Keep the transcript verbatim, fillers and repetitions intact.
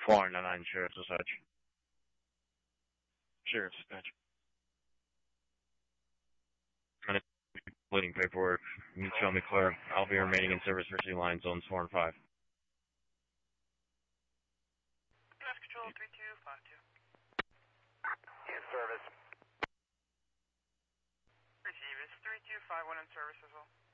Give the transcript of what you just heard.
four nine nine Sheriff's Dispatch. Sheriff's Dispatch. I'm completing paperwork. You tell me clear. I'll be remaining in service for two line zones four and five. Mass Control three two five two. In service. Receive. Is three two five one in service as well?